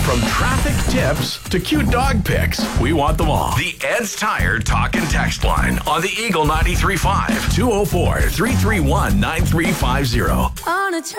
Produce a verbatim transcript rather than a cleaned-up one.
From traffic tips to cute dog pics, we want them all. The Ed's Tire Talk and Text line on the Eagle ninety-three point five, two oh four, three three one, nine three five zero. On a